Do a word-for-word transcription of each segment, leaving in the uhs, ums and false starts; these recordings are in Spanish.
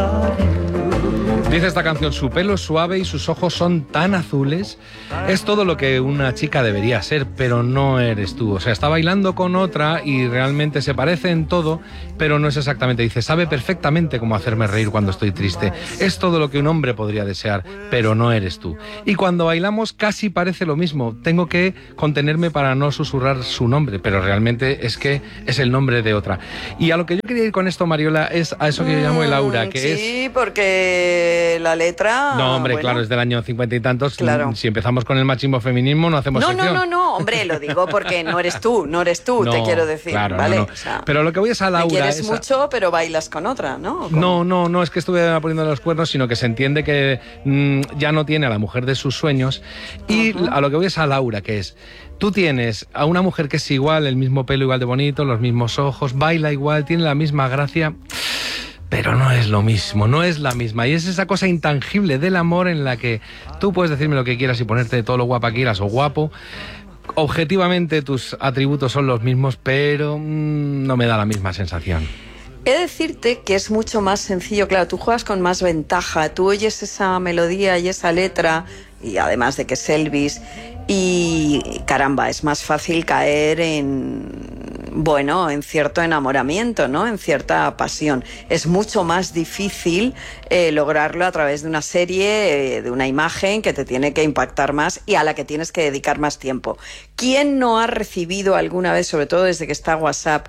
Dice esta canción, su pelo es suave y sus ojos son tan azules. Es todo lo que una chica debería ser, pero no eres tú. O sea, está bailando con otra y realmente se parece en todo, pero no es exactamente. Dice, sabe perfectamente cómo hacerme reír cuando estoy triste. Es todo lo que un hombre podría desear, pero no eres tú. Y cuando bailamos casi parece lo mismo. Tengo que contenerme para no susurrar su nombre, pero realmente es que es el nombre de otra. Y a lo que yo quería ir con esto, Mariola, es a eso que yo llamo el aura, que sí, es... Sí, porque la letra... No, hombre, bueno, claro, es del año cincuenta y tantos. Claro. Si empezamos con el machismo feminismo, no hacemos No, sección. no, no, no, hombre, lo digo porque no eres tú, no eres tú, No, te quiero decir, claro, ¿vale? no, no. O sea, pero lo que voy es a me Laura. quieres esa... mucho, pero bailas con otra, ¿no? ¿Cómo? No, no, no es que estuviera poniendo los cuernos, sino que se entiende que mmm, ya no tiene a la mujer de sus sueños. Y uh-huh. a lo que voy es a Laura, que es... Tú tienes a una mujer que es igual, el mismo pelo igual de bonito, los mismos ojos, baila igual, tiene la misma gracia... Pero no es lo mismo, no es la misma. Y es esa cosa intangible del amor en la que tú puedes decirme lo que quieras y ponerte todo lo guapa que quieras o guapo. Objetivamente tus atributos son los mismos, pero mmm, no me da la misma sensación. He de decirte que es mucho más sencillo. Claro, tú juegas con más ventaja. Tú oyes esa melodía y esa letra, y además de que es Elvis, y caramba, es más fácil caer en... bueno, en cierto enamoramiento, ¿no? En cierta pasión. Es mucho más difícil eh, lograrlo a través de una serie, eh, de una imagen que te tiene que impactar más y a la que tienes que dedicar más tiempo. ¿Quién no ha recibido alguna vez, sobre todo desde que está WhatsApp,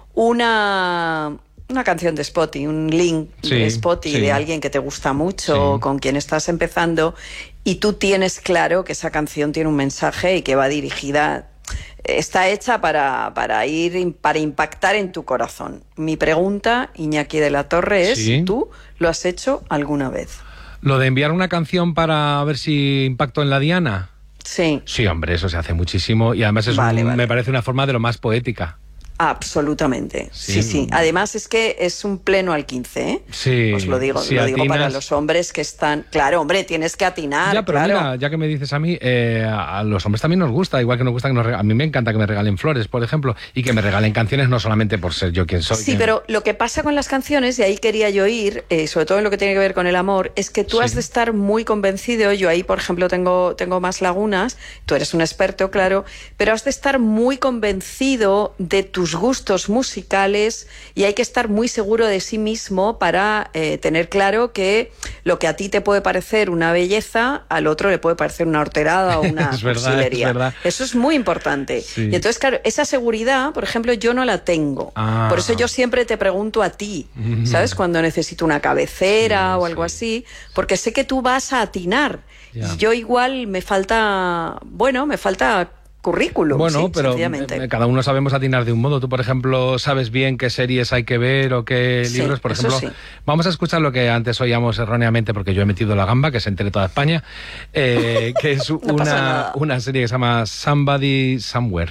una... una canción de Spotify, un link sí, de Spotify sí. de alguien que te gusta mucho, sí. con quien estás empezando, y tú tienes claro que esa canción tiene un mensaje y que va dirigida, está hecha para, para ir, para impactar en tu corazón? Mi pregunta, Iñaki de la Torre, es, sí. ¿tú lo has hecho alguna vez? ¿Lo de enviar una canción para ver si impacto en la diana? Sí. Sí, hombre, eso se hace muchísimo y además es vale, un, vale. me parece una forma de lo más poética. Absolutamente, sí. sí, sí. Además es que es un pleno al quince, ¿eh? Sí. Os lo digo, si lo atinas... digo para los hombres que están... Claro, hombre, tienes que atinar, Ya, pero claro. mira, ya que me dices a mí, eh, a los hombres también nos gusta, igual que nos gusta que nos regalen... A mí me encanta que me regalen flores, por ejemplo, y que me regalen canciones no solamente por ser yo quien soy. Sí, quien... pero lo que pasa con las canciones, y ahí quería yo ir, eh, sobre todo en lo que tiene que ver con el amor, es que tú sí. has de estar muy convencido. Yo ahí, por ejemplo, tengo, tengo más lagunas, tú eres un experto, claro, pero has de estar muy convencido de tus gustos musicales musicales y hay que estar muy seguro de sí mismo para eh, tener claro que lo que a ti te puede parecer una belleza, al otro le puede parecer una horterada o una es verdad, cursilería. Es verdad. Eso es muy importante. Sí. Y entonces, claro, esa seguridad, por ejemplo, yo no la tengo. Ah. Por eso yo siempre te pregunto a ti, ¿sabes? Cuando necesito una cabecera sí, o algo sí. así, porque sé que tú vas a atinar. Yeah. Y yo igual me falta, bueno, me falta... currículum, bueno, sí, pero cada uno sabemos atinar de un modo. Tú, por ejemplo, sabes bien qué series hay que ver o qué sí, libros, por ejemplo. Sí. Vamos a escuchar lo que antes oíamos erróneamente, porque yo he metido la gamba, que se entere toda España, eh, que es no una, una serie que se llama Somebody Somewhere.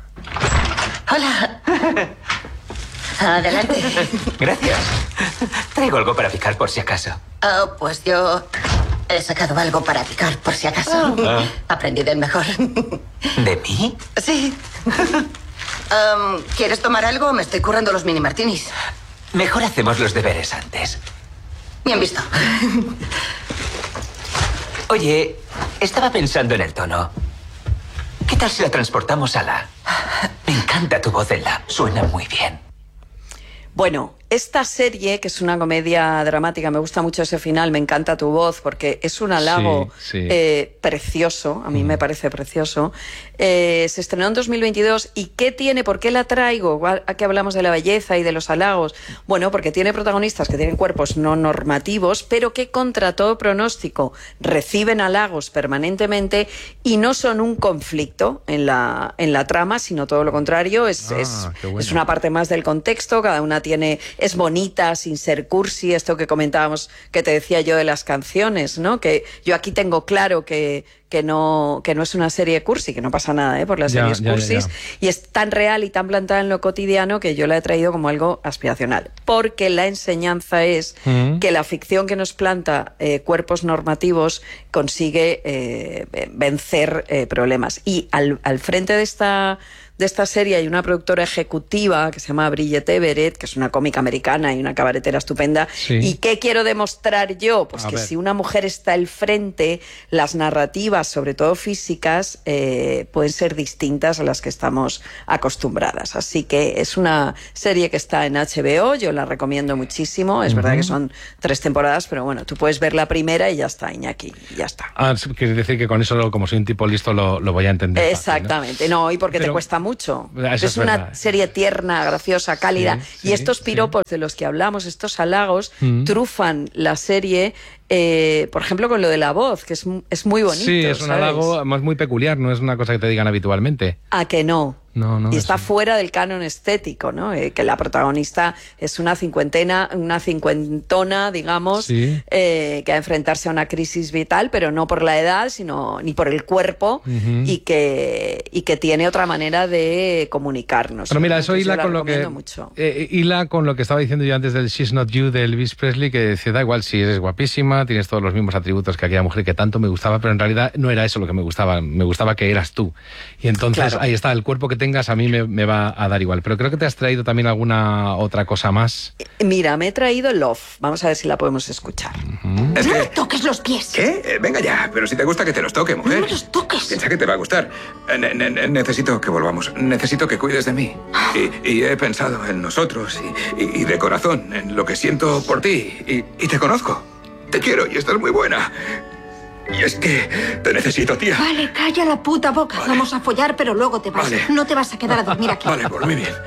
Hola. Adelante. Gracias. Traigo algo para picar por si acaso. Oh, pues yo... he sacado algo para picar, por si acaso. Ah. Aprendí del mejor. ¿De mí? Sí. um, ¿Quieres tomar algo? Me estoy currando los mini martinis. Mejor hacemos los deberes antes. Bien visto. Oye, estaba pensando en el tono. ¿Qué tal si la transportamos a la? Me encanta tu voz en la. Suena muy bien. Bueno, esta serie, que es una comedia dramática, me gusta mucho ese final, me encanta tu voz, porque es un halago sí, sí. Eh, precioso, a mí mm. me parece precioso. Eh, se estrenó en dos mil veintidós, ¿y qué tiene? ¿Por qué la traigo? Aquí hablamos de la belleza y de los halagos. Bueno, porque tiene protagonistas que tienen cuerpos no normativos, pero que contra todo pronóstico reciben halagos permanentemente y no son un conflicto en la, en la trama, sino todo lo contrario, es, ah, es, bueno. es una parte más del contexto, cada una tiene... es bonita, sin ser cursi, esto que comentábamos, que te decía yo de las canciones, ¿no? Que yo aquí tengo claro que, que no, que no es una serie cursi, que no pasa nada ¿eh? por las Ya, series ya, ya, cursis, ya. y es tan real y tan plantada en lo cotidiano que yo la he traído como algo aspiracional, porque la enseñanza es Mm. que la ficción que nos planta eh, cuerpos normativos consigue eh, vencer eh, problemas. Y al, al frente de esta... de esta serie hay una productora ejecutiva que se llama Bridget Everett, que es una cómica americana y una cabaretera estupenda. Sí. ¿Y qué quiero demostrar yo? Pues A que ver. si una mujer está al frente, las narrativas, sobre todo físicas, eh, pueden ser distintas a las que estamos acostumbradas. Así que es una serie que está en H B O, yo la recomiendo muchísimo. Es Ujú. verdad que son tres temporadas, pero bueno, tú puedes ver la primera y ya está, Iñaki, y ya está. Ah, quiere decir que con eso, como soy un tipo listo, lo, lo voy a entender. fácil, ¿no? Exactamente, no, y porque Pero- te cuesta mucho. Eso Es, es una verdad. serie tierna, graciosa, cálida. Sí, y sí, estos sí. piropos de los que hablamos, estos halagos, Mm. trufan la serie, eh, por ejemplo, con lo de la voz, que es, mu- es muy bonito. Sí, es un ¿sabes? halago además muy peculiar, no es una cosa que te digan habitualmente. ¿A que no? No, no. Y está eso- fuera del canon estético, ¿no? Eh, que la protagonista es una cincuentena, una cincuentona, digamos, Sí. eh, que va a enfrentarse a una crisis vital, pero no por la edad, sino ni por el cuerpo, Ujú. y que y que tiene otra manera de comunicarnos. Pero mira, eso Entonces, yo hila la con lo que recomiendo mucho. eh, hila con lo que estaba diciendo yo antes del She's Not You de Elvis Presley, que decía, da igual si eres guapísima, tienes todos los mismos atributos que aquella mujer que tanto me gustaba, pero en realidad no era eso lo que me gustaba, me gustaba que eras tú. Y entonces Claro. ahí está, el cuerpo que tengas a mí me, me va a dar igual. Pero creo que te has traído también alguna otra cosa más. Mira, me he traído Love. Vamos a ver si la podemos escuchar. Es No me que... toques los pies. ¿Qué? Eh, venga ya, pero si te gusta que te los toque, No mujer. me los toques. Piensa que te va a gustar. Eh, ne- ne- necesito que volvamos. Necesito que cuides de mí. Y, y he pensado en nosotros y, y- y de corazón en lo que siento por ti. Y, y te conozco. Te quiero y estás muy buena. Y es que te necesito, tía. Vale, calla la puta boca. Vale. Vamos a follar, pero luego te vas. Vale. No te vas a quedar a dormir aquí. Vale, por muy bien.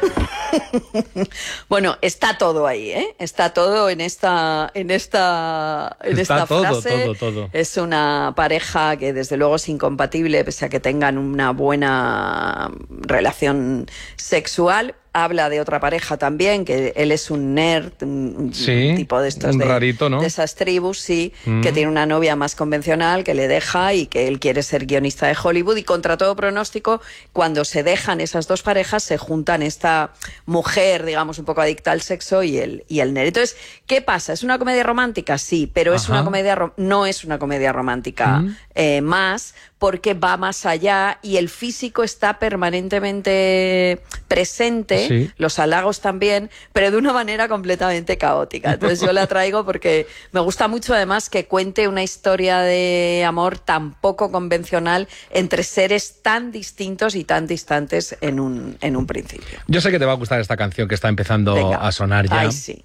Bueno, está todo ahí, ¿eh? Está todo en esta, en esta, en Está esta todo, frase. todo, todo. Es una pareja que desde luego es incompatible, pese a que tengan una buena relación sexual. Habla de otra pareja también, que él es un nerd, un, un Sí, tipo de estos un de, rarito, ¿no? de esas tribus, sí, Mm. que tiene una novia más convencional, que le deja y que él quiere ser guionista de Hollywood, y contra todo pronóstico, cuando se dejan esas dos parejas, se juntan esta mujer, digamos, un poco adicta al sexo y el, y el nerd. Entonces, ¿qué pasa? ¿Es una comedia romántica? Sí, pero es Ajá. una comedia ro- no es una comedia romántica Mm. eh, más, porque va más allá y el físico está permanentemente presente, Sí. los halagos también, pero de una manera completamente caótica. Entonces yo la traigo porque me gusta mucho además que cuente una historia de amor tan poco convencional entre seres tan distintos y tan distantes en un, en un principio. Yo sé que te va a gustar esta canción que está empezando Venga. a sonar ya. Ay, sí.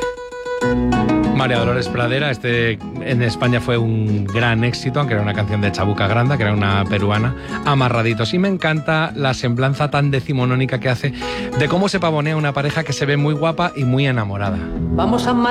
María Dolores Pradera, este en España fue un gran éxito, aunque era una canción de Chabuca Granda, que era una peruana, Amarraditos. Y me encanta la semblanza tan decimonónica que hace de cómo se pavonea una pareja que se ve muy guapa y muy enamorada. Vamos a